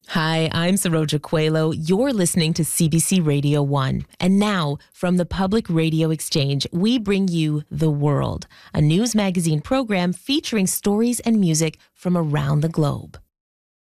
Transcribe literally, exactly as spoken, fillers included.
Hi, I'm Saroja Coelho. You're listening to C B C Radio one. And now, from the Public Radio Exchange, we bring you The World, a news magazine program featuring stories and music from around the globe.